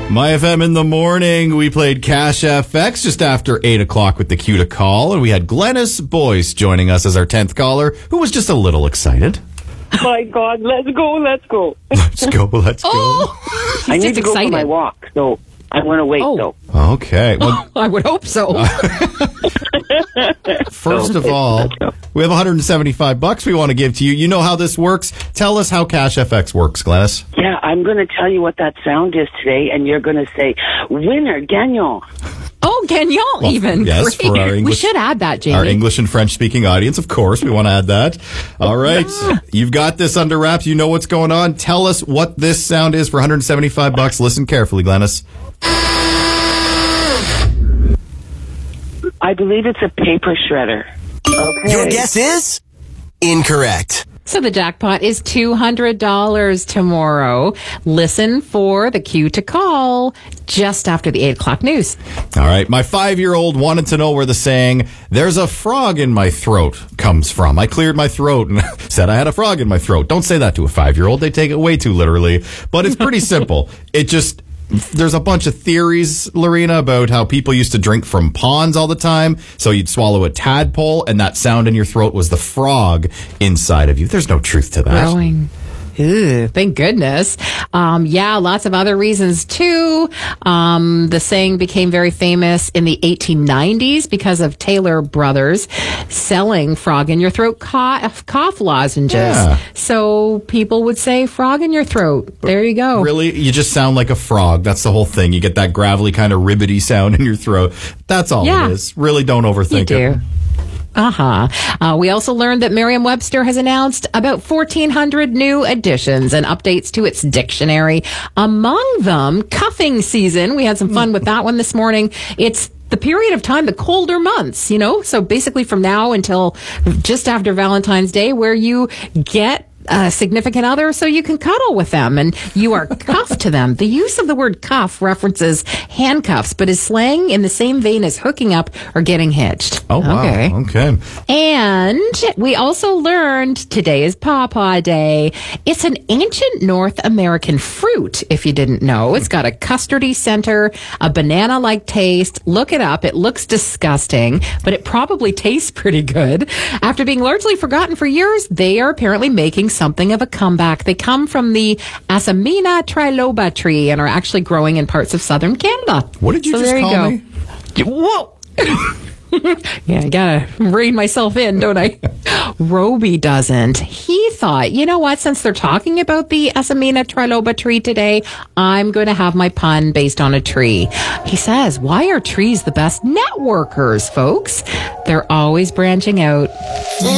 My FM in the morning, we played Cash FX just after 8 o'clock with the cue to call, and we had Glennis Boyce joining us as our 10th caller, who was just a little excited. My God, let's go. Let's go. I need to go for my walk, so I want to wait, though. Okay. Well, I would hope so. First of all, we have $175 we want to give to you. You know how this works. Tell us how Cash FX works, Glennis. Yeah, I'm going to tell you what that sound is today, and you're going to say, winner, gagnant. Oh, gagnant even. Yes, Great. for our English, we should add that, Jamie. Our English and French-speaking audience, of course. We want to add that. All right. You've got this under wraps. You know what's going on. Tell us what this sound is for $175. Listen carefully, Glennis. I believe it's a paper shredder. Okay. Your guess is incorrect. So the jackpot is $200 tomorrow. Listen for the cue to call just after the 8 o'clock news. All right. My 5-year-old wanted to know where the saying, "There's a frog in my throat," comes from. I cleared my throat and said I had a frog in my throat. Don't say that to a 5-year-old. They take it way too literally. But it's pretty simple. There's a bunch of theories, Lorena, about how people used to drink from ponds all the time. So you'd swallow a tadpole, and that sound in your throat was the frog inside of you. There's no truth to that. Growing. Ew, thank goodness. Lots of other reasons too. The saying became very famous in the 1890s because of Taylor Brothers selling frog in your throat cough lozenges. Yeah. So people would say frog in your throat. There you go. Really? You just sound like a frog. That's the whole thing. You get that gravelly kind of ribbity sound in your throat. That's all it is. Really don't overthink it. We also learned that Merriam-Webster has announced about 1,400 new additions and updates to its dictionary. Among them, cuffing season. We had some fun with that one this morning. It's the period of time, the colder months, so basically from now until just after Valentine's Day, where you get a significant other so you can cuddle with them and you are cuffed to them. The use of the word cuff references handcuffs, but is slang in the same vein as hooking up or getting hitched. Oh, wow. Okay. And we also learned today is Pawpaw Day. It's an ancient North American fruit, if you didn't know. It's got a custardy center, a banana-like taste. Look it up. It looks disgusting, but it probably tastes pretty good. After being largely forgotten for years, they are apparently making something of a comeback. They come from the Asamina triloba tree and are actually growing in parts of southern Canada. What did you just call me? Whoa! Yeah, I gotta rein myself in, don't I? Roby doesn't. He thought, you know what, since they're talking about the Asamina triloba tree today, I'm going to have my pun based on a tree. He says, why are trees the best networkers, folks? They're always branching out.